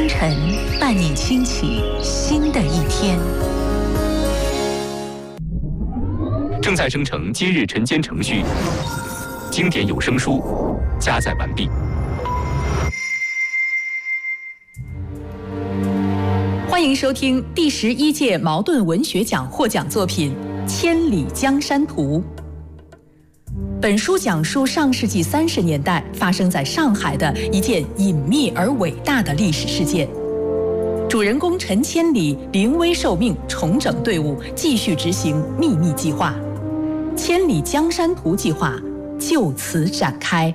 星辰，伴你轻启新的一天。 正在生成今日晨间程序，经典有声书加载完毕。 欢迎收听第11届茅盾文学奖获奖作品《千里江山图》。本书讲述上世纪30年代发生在上海的一件隐秘而伟大的历史事件。主人公陈千里临危受命，重整队伍，继续执行秘密计划。千里江山图计划就此展开。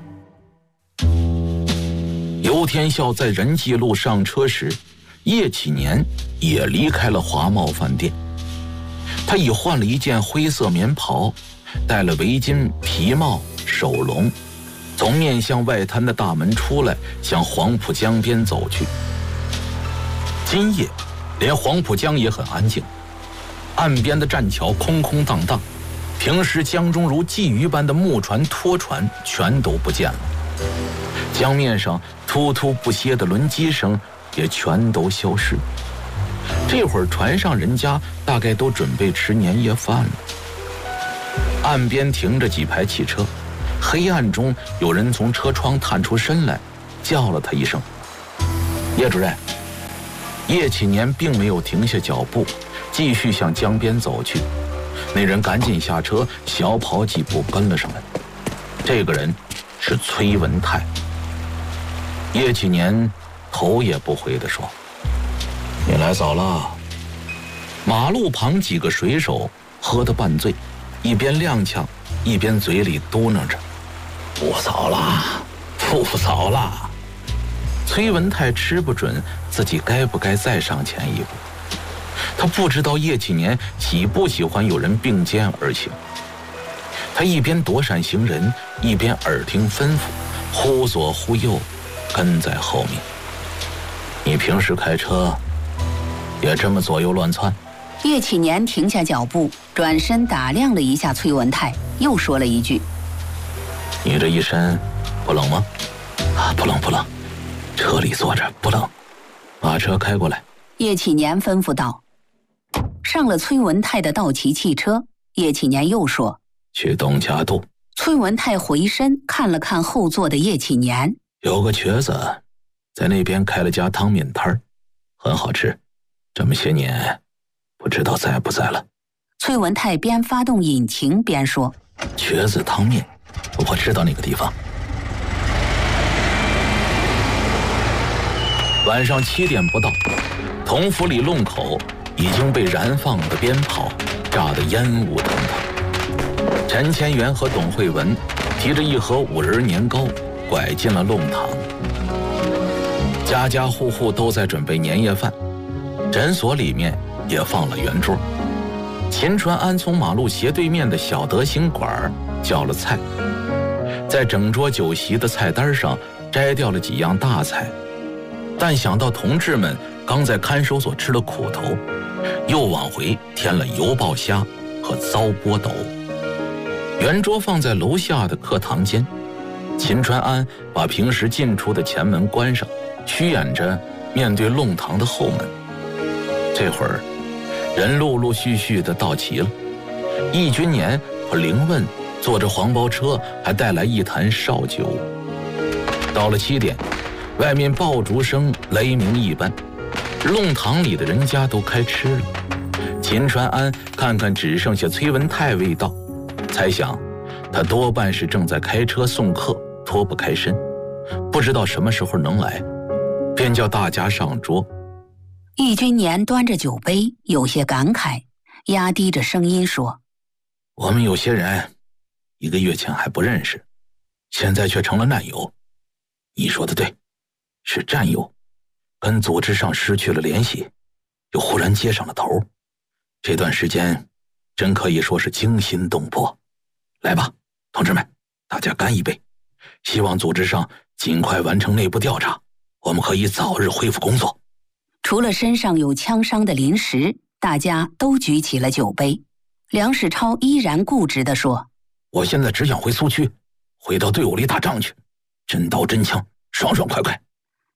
游天笑在仁济路上车时，叶启年也离开了华茂饭店。他已换了一件灰色棉袍，戴了围巾、皮帽、手笼，从面向外滩的大门出来，向黄浦江边走去。今夜连黄浦江也很安静，岸边的栈桥空空荡荡，平时江中如鲫鱼般的木船、拖船全都不见了，江面上突突不歇的轮机声也全都消失。这会儿船上人家大概都准备吃年夜饭了。岸边停着几排汽车，黑暗中有人从车窗探出身来，叫了他一声：“叶主任。”叶启年并没有停下脚步，继续向江边走去。那人赶紧下车，小跑几步跟了上来。这个人是崔文泰。叶启年头也不回地说：“你来早了。”马路旁几个水手喝得半醉，一边踉跄一边嘴里嘟囔着：“不早了，不早了。”崔文泰吃不准自己该不该再上前一步。他不知道叶启年喜不喜欢有人并肩而行。他一边躲闪行人，一边耳听吩咐，忽左忽右跟在后面。“你平时开车也这么左右乱窜？” 叶启年停下脚步，转身打量了一下崔文泰，又说了一句：“ 你这一身不冷吗？”“不冷不冷，车里坐着不冷。”“把车开过来。” 叶启年吩咐道。上了崔文泰的道奇汽车，叶启年又说：“ 去东家渡。” 崔文泰回身看了看后座的叶启年：“ 有个瘸子在那边开了家汤面摊儿，很好吃，这么些年不知道在不在了。” 崔文泰边发动引擎边说：“ 瘸子汤面，我知道那个地方。”晚上7点不到，同福里弄口已经被燃放的鞭炮炸得烟雾腾腾。陈千元和董慧文提着一盒5仁年糕拐进了弄堂。家家户户都在准备年夜饭，诊所里面也放了圆桌。秦传安从马路斜对面的小德兴馆叫了菜，在整桌酒席的菜单上摘掉了几样大菜，但想到同志们刚在看守所吃了苦头，又往回添了油爆虾和糟波斗。圆桌放在楼下的课堂间，秦传安把平时进出的前门关上，虚掩着面对弄堂的后门。这会儿人陆陆续续的到齐了，易君年和凌问坐着黄包车，还带来一坛绍酒。到了7点，外面爆竹声雷鸣一般，弄堂里的人家都开吃了。秦传安看看只剩下崔文泰未到，猜想他多半是正在开车送客，脱不开身，不知道什么时候能来，便叫大家上桌。 易君年端着酒杯，有些感慨，压低着声音说：“ 我们有些人1个月前还不认识，现在却成了难友。你说的对，是战友，跟组织上失去了联系，又忽然接上了头。这段时间真可以说是惊心动魄。来吧，同志们，大家干一杯，希望组织上尽快完成内部调查，我们可以早日恢复工作。” 除了身上有枪伤的临时，大家都举起了酒杯。梁世超依然固执地说：“ 我现在只想回苏区，回到队伍里打仗去，真刀真枪，爽爽快快。”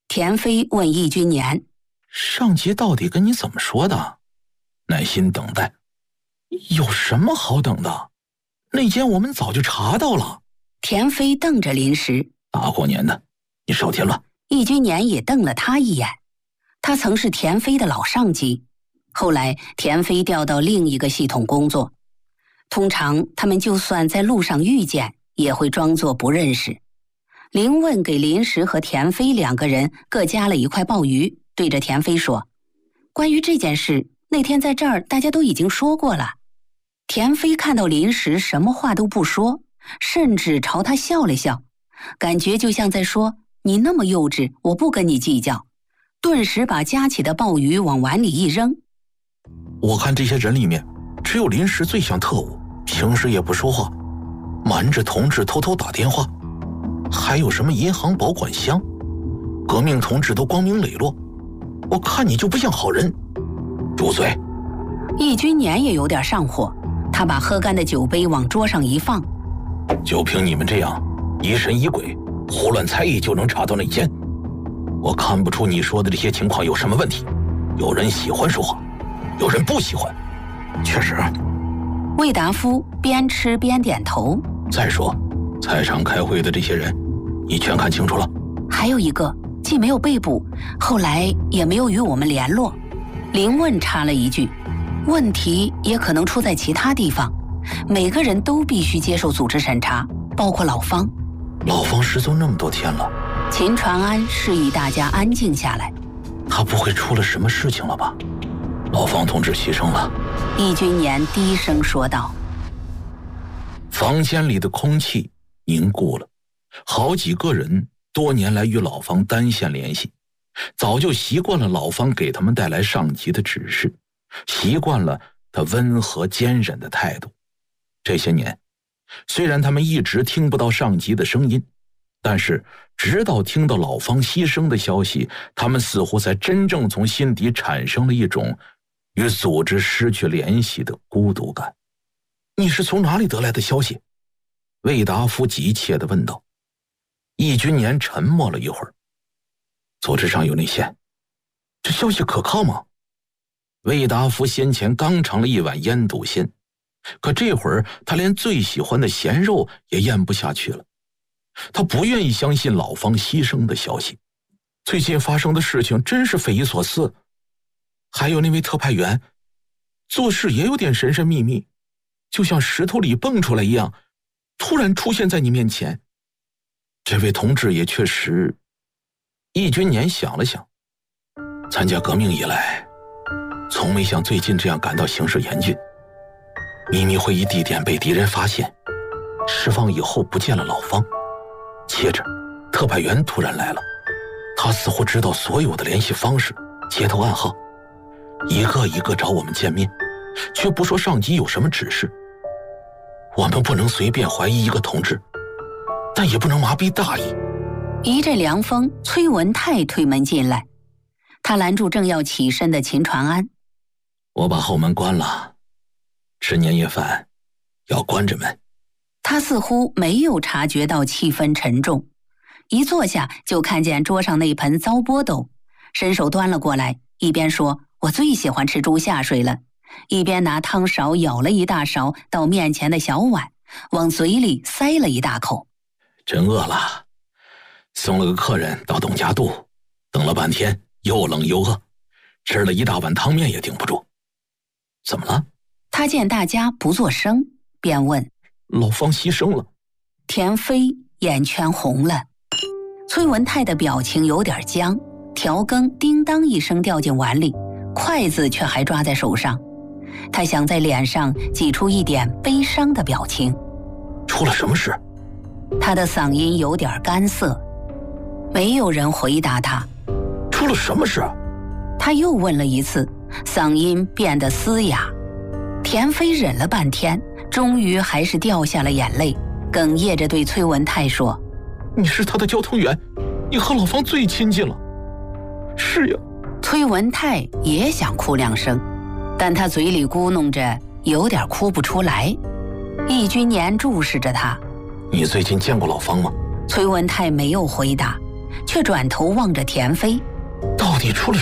田飞问易君年： 上级到底跟你怎么说的？耐心等待。有什么好等的？那间我们早就查到了。 田飞瞪着林石： 大过年的，你少添乱。 易君年也瞪了他一眼。他曾是田飞的老上级，后来田飞调到另一个系统工作。通常他们就算在路上遇见，也会装作不认识。林问给林石和田飞2个人各加了1块鲍鱼，对着田飞说：关于这件事，那天在这儿大家都已经说过了。田飞看到林石什么话都不说，甚至朝他笑了笑，感觉就像在说：你那么幼稚，我不跟你计较。顿时把夹起的鲍鱼往碗里一扔。 我看这些人里面，只有林石最像特务，平时也不说话，瞒着同志偷偷打电话，还有什么银行保管箱，革命同志都光明磊落，我看你就不像好人。住嘴！ 易君年也有点上火，他把喝干的酒杯往桌上一放。 就凭你们这样疑神疑鬼、胡乱猜疑就能查到内奸，我看不出你说的这些情况有什么问题。有人喜欢说话，有人不喜欢，确实。 魏达夫边吃边点头。 再说，菜场开会的这些人，你全看清楚了？ 还有一个，既没有被捕，后来也没有与我们联络。林问插了一句：问题也可能出在其他地方，每个人都必须接受组织审查，包括老方。 老方失踪那么多天了， 秦传安示意大家安静下来。 他不会出了什么事情了吧？老方同志牺牲了。 易君年低声说道。 房间里的空气凝固了，好几个人多年来与老方单线联系，早就习惯了老方给他们带来上级的指示，习惯了他温和坚忍的态度。这些年，虽然他们一直听不到上级的声音，但是直到听到老方牺牲的消息，他们似乎才真正从心底产生了一种与组织失去联系的孤独感。你是从哪里得来的消息？魏达夫急切地问道。易君年沉默了一会儿。组织上有内线，这消息可靠吗？魏达夫先前刚尝了一碗腌笃鲜，可这会儿他连最喜欢的咸肉也咽不下去了。他不愿意相信老方牺牲的消息。最近发生的事情真是匪夷所思，还有那位特派员，做事也有点神神秘秘，就像石头里蹦出来一样，突然出现在你面前。这位同志也确实……易君年想了想，参加革命以来，从没像最近这样感到形势严峻。秘密会议地点被敌人发现，释放以后不见了老方，接着特派员突然来了，他似乎知道所有的联系方式、接头暗号，一个一个找我们见面，却不说上级有什么指示。我们不能随便怀疑一个同志，但也不能麻痹大意。 一阵凉风，崔文泰推门进来，他拦住正要起身的秦传安。 我把后门关了，吃年夜饭要关着门。 他似乎没有察觉到气氛沉重，一坐下就看见桌上那盆糟波豆，伸手端了过来，一边说我最喜欢吃猪下水了，一边拿汤勺舀了一大勺到面前的小碗，往嘴里塞了一大口。 真饿了，送了个客人到董家渡，等了半天又冷又饿，吃了一大碗汤面也顶不住。怎么了？ 他见大家不作声，便问。 老方牺牲了。 田飞眼圈红了。崔文泰的表情有点僵，调羹叮当一声掉进碗里，筷子却还抓在手上。他想在脸上挤出一点悲伤的表情。 出了什么事？ 他的嗓音有点干涩。没有人回答他。 出了什么事？ 他又问了一次，嗓音变得嘶哑。田飞忍了半天，终于还是掉下了眼泪，哽咽着对崔文泰说： 你是他的交通员，你和老方最亲近了。是呀。 崔文泰也想哭两声，但他嘴里咕哝着，有点哭不出来。易君年注视着他。 你最近见过老方吗？ 崔文泰没有回答， 却转头望着田飞。 到底出了